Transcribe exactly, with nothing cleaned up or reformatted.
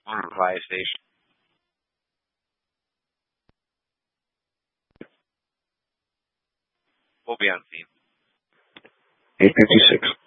on the PlayStation. We'll be on scene. eight fifty-six.